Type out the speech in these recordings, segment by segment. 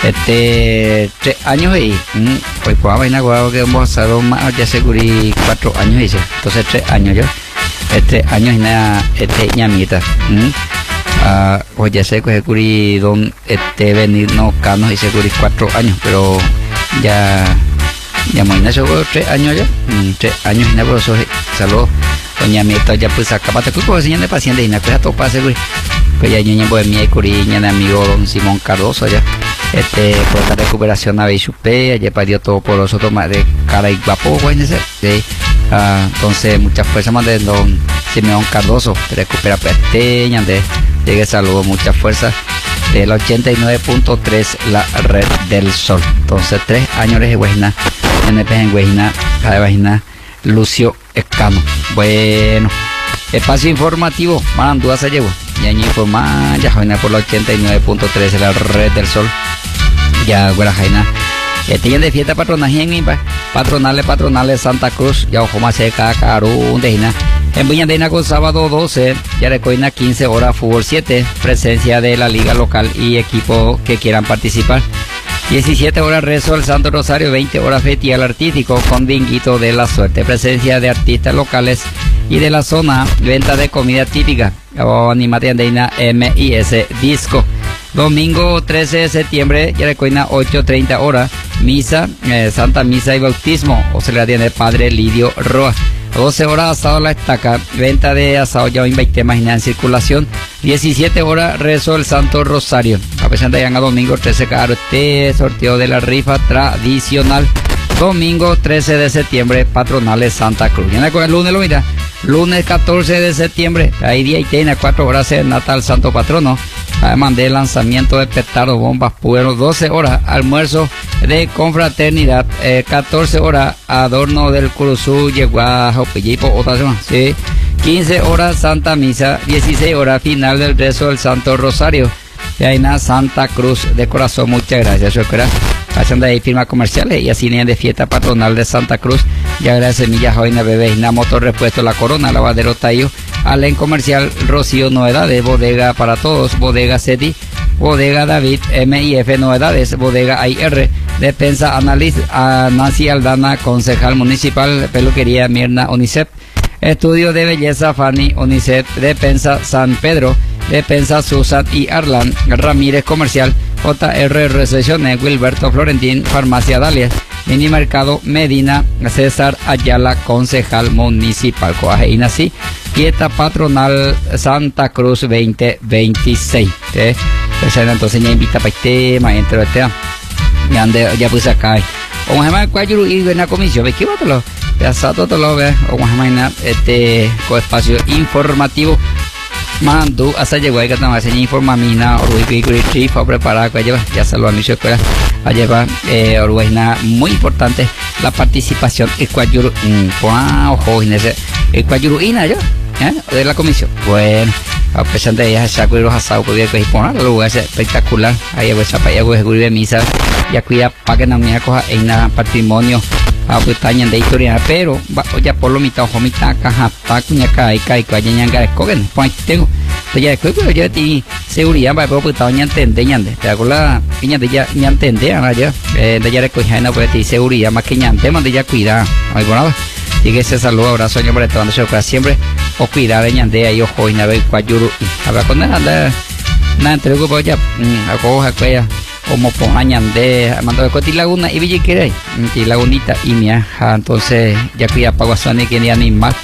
3 años ahí. Pues pues vaina que vamos a hacer más ya seguri 4 años dice. Entonces 3 años yo. 3 años y nada ñamita. Pues ya sé que seguri don venir no canos y seguri 4 años, pero ya muy nacho 3 años ya. 3 años y nada, por eso saludos. Doña Mita ya pues acabate con señal de paciente y nada, pues a topa seguri. Pues ya ñeñe pues mi curiña de amigo don Simón Cardoso ya. Por esta recuperación a Beisupé, ayer perdió todo por los otros más de cara y guapo, guáñese. Entonces, muchas fuerzas más de don Simeón Cardoso, te recupera peteña, llegue saludo, muchas fuerzas. De la 89.3, la red del sol. Entonces, 3 años de Guajina, NP en Guajina, cada Guajina, Lucio Escano. Bueno, espacio informativo, man, dudas se llevó. Ya informa, ya Jaina por la 89.3, la red del sol. Ya Guarajaina. Tienen de fiesta patronal en patronales Santa Cruz, ya ojo más seca, caro, Deina. En Viña con sábado 12, ya recoina 15 horas, fútbol 7, presencia de la liga local y equipo que quieran participar. 17 horas rezo al Santo Rosario, 20 horas festival artístico con Vinguito de la Suerte, presencia de artistas locales y de la zona, venta de comida típica, animate andeina MIS Disco. Domingo 13 de septiembre, ya recoina 8:30 horas, misa, Santa Misa y Bautismo, o se le atiende Padre Lidio Roa. 12 horas asado a la estaca, venta de asado ya 20 imaginas en circulación. 17 horas rezo el Santo Rosario. A pesar de a domingo 13 caro sorteo de la rifa tradicional. Domingo 13 de septiembre, patronales Santa Cruz. Y con el lunes lo mira. Lunes 14 de septiembre, ahí día y tiene 4 horas de Natal Santo Patrono. Además de lanzamiento de petardos, bombas, pueros, 12 horas, almuerzo de confraternidad, 14 horas, adorno del Curuzú, Yeguajo, Pillipo, otra semana, sí. 15 horas, Santa Misa, 16 horas, final del rezo del Santo Rosario. Y ahí nada, Santa Cruz de corazón, muchas gracias, yo creo. Haciendo ahí firmas comerciales y así de fiesta patronal de Santa Cruz. Ya gracias Semillas Joina Bebé, Ina Motor Repuesto La Corona, Lavadero Tayo, Allen Comercial, Rocío Novedades, Bodega para Todos, Bodega Seti, Bodega David, MIF Novedades, Bodega IR, Despensa Nancy Aldana, Concejal Municipal, Peluquería Mirna UNICEF, Estudio de Belleza Fanny UNICEF, Despensa San Pedro, Despensa Susan y Arlan, Ramírez Comercial, JR Recesiones, Wilberto Florentín, Farmacia Dalia, Mini Mercado Medina, César Ayala, Concejal Municipal, Coajeína, sí, Fiesta Patronal Santa Cruz 2026. Entonces ya invita para este tema, entre este, ya puse acá. O más cuál yo ir en la comisión, ¿ves qué va todo? Pedazo todo lo ve, o más con espacio informativo. Mandu hasta llegó ahí que estamos haciendo informamina Uruguay para preparar que lleva ya saludo a mi escuela a llevar Uruguay muy importante la participación ecuayuru ojo ecuayuruina yo de la comisión. Bueno, a pesar de ellas saco los asados podía que poner lugar espectacular ahí pues para allá pues de misa ya cuida para que no me coja en nada patrimonio a putaña de historia pero ya por lo mitad ojo mitad caja tacuña cae cuaya escogen pues tengo ya después pero yo ti seguridad para poder putaña entender ñande te hago la piña de ya ña entender ya de ya recoger no pues ti seguridad más que ñante más de ya cuidar ay bueno y que ese saludo abrazo señor para tomando para siempre o cuidar de ñande ahí ojo y nave cuayuru habla con nada entre grupo ya acoja cuella como Pojañan de Armando de Coti Laguna y Villiquirey, y Lagunita y Miaja, entonces ya cuida Paguasuani que ni animal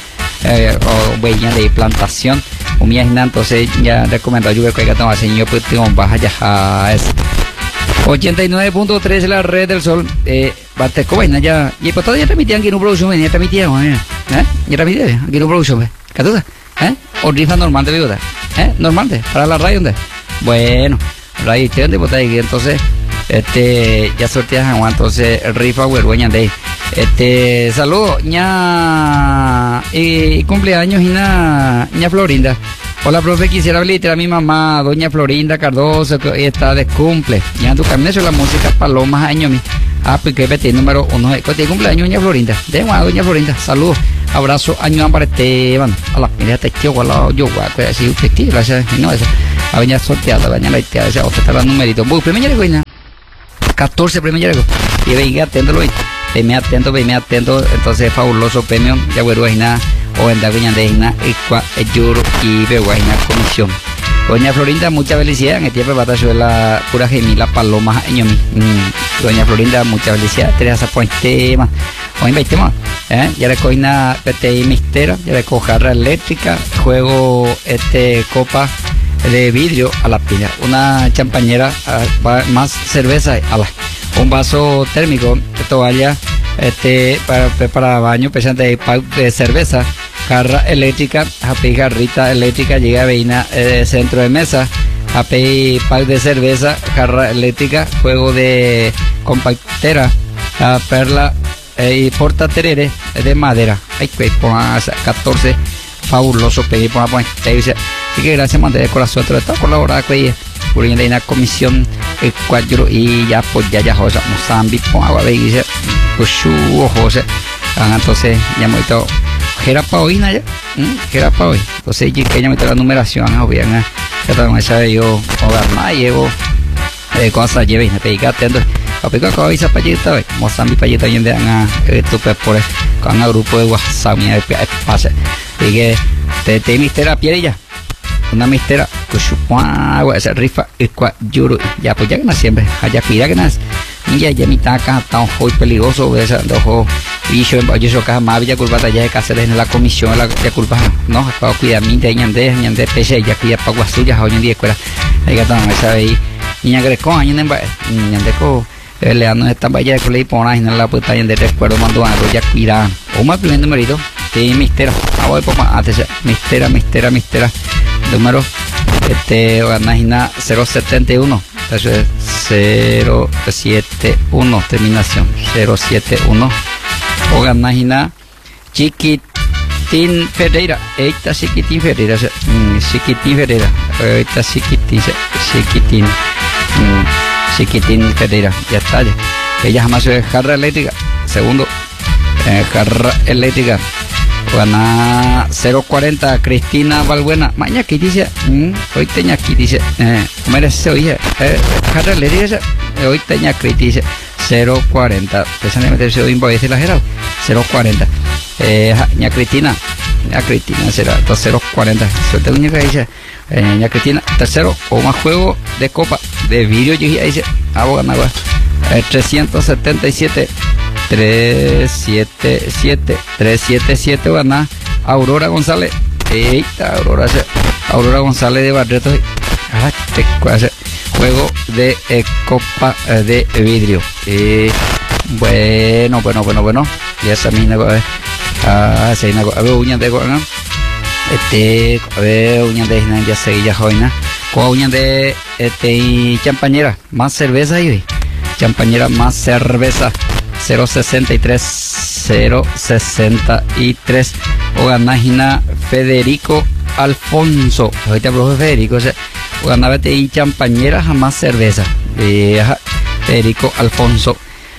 o huella de plantación o Miaja, entonces ya recomiendo ayuda que tomar señor pues tengo baja ya es 89.3 la red del sol bate cobaina ya y pues todavía transmitían aquí en un producción ya transmitían ya transmitían aquí en un producción ¿qué duda? O rifa normal de viuda normal de para la radio bueno radio y pues ahí entonces ya sorteas entonces rifa huergueña de saludos ña y cumpleaños ña Florinda. Hola profe, quisiera felicitar a mi mamá doña Florinda Cardoso que hoy está de cumple ya tu camino la música palomas año mi pues que vete número 1 de cumpleaños doña Florinda de doña Florinda saludos abrazo año para Esteban a la mira te quiero guardado yo guaco así usted gracias no esa a venir sorteada baña la idea esa otra está el numerito muy primero güey 14 premios ya. Y venga atento, me atento, entonces fabuloso premio, ya bueno, hay nada, o en Daviña de Ina, el Yuro y Beguayna comisión. Doña Florinda, mucha felicidad en el tiempo de batalla la pura gemila paloma en mi. Doña Florinda, mucha felicidad, Teresa Pointema, hoy 20 más, ya le coge una PTI mistera, ya le coge jarra eléctrica, juego copa de vidrio a la pila, una champañera, más cerveza a la, un vaso térmico, toalla, para baño, presente de cerveza, jarra eléctrica, happy jarrita eléctrica, llega a Veina, centro de mesa, happy pack de cerveza, jarra eléctrica, juego de compactera, perla y porta terere de madera. Ay, pues, 14, fabuloso, pedir por la dice. Así que gracias, mandé de corazón, todo esto colaborar con ella. Por ahí una comisión, el cuadro y ya, pues ya, José, Mozambique, con agua de dice, pues José. Entonces, ya me todo. Era para hoy, ¿no? Era para hoy. Entonces, ya me la numeración, ¿no? Bien, ya también sabe yo, hogar más, llevo, cosas, lleve, me pedí atento. Aplico con esa payita, Mozambique payita y en estupe por con el grupo de WhatsApp, mira, pase. Y que te mistera piel ya. Una mistera, que esa rifa, el cual yuro, ya pues ya que no siempre, allá cuida que no es. Ya mi taca, tan muy peligroso, esa de ojo, y yo caja más, ya culpa ya de casa en la comisión, la culpa, no, para cuidar mi de ñande, pese, ya cuida para guasuya, hoy en día escuela, hay que tomar esa ahí, niña greco, ñande co, le dan esta valla de colegio, por ahí en la puta, ñande recuerdo, mando a ya cuidar, o más primer numerito, que mistera, voy por antes, mistera, número, ganajina 071. Eso es 071, terminación 071. O ganajina Chiquitín Ferreira. Esta Chiquitín Ferreira. Chiquitín Ferreira. Esta Chiquitín Ferreira. Ya está. Ella jamás es jarra eléctrica. Segundo, jarra eléctrica. Gana 040 Cristina Valbuena. Mañana aquí dice, hoy tenía aquí dice, merece hoy, jarra le dice, hoy tenía aquí dice 040. Empiezan a meterse hoy en Boyes y la Gerald, 040. Ña Cristina será 040. Suelta uña que dice, Ña Cristina, tercero, o más juego de copa de vidrio, y dice, abogada, 377. 377 gana Aurora González. Aurora González de Barreto. Juego de copa de vidrio. Bueno. Ya esa misma se a ver uñas de gona. A ver uñas de ya seguilla joina. Con uñas de champañera. Más cerveza y champañera más cerveza. 063 o ganajina Federico Alfonso. Ahorita hablo de Federico, o ganabete y champañera jamás cerveza. Federico Alfonso.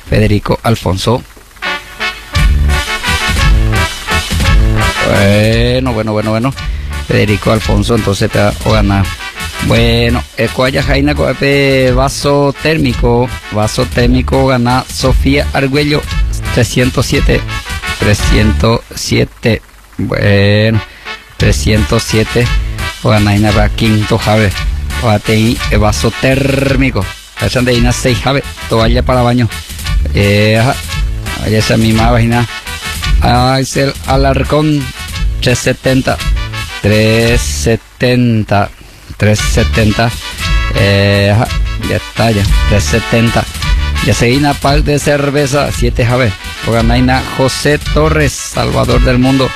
Bueno. Federico Alfonso, entonces te va a ganar. Bueno, Ecuaya Jaina vaso térmico gana Sofía Argüello 307. Bueno, 307 o gana Ina para quinto jave o ATI vaso térmico. Esa de Ina 6 jave, toalla para baño. Esa misma vagina. Es el Alarcón 370. 370, ya está, ya 370. Ya seguina pack de cerveza 7 jave o ganaina José Torres, Salvador del Mundo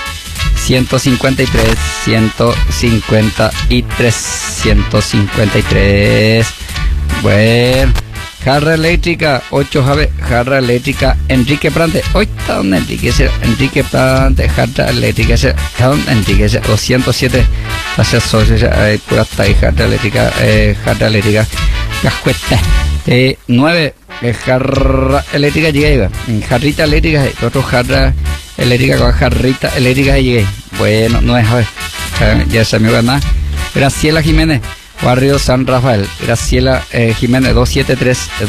153. Bueno, jarra eléctrica 8 jave, jarra eléctrica Enrique Prante. Hoy está donde Enrique Prante, jarra eléctrica Enrique 207. Gracias, pura está ahí, jarra eléctrica, Gascueta. 9, jarra eléctrica llegué, jarrita eléctrica, otro jarra eléctrica con jarrita eléctrica llegué. Bueno, no es, ya se me va a ganar. Graciela Jiménez, barrio San Rafael. Graciela Jiménez, 273.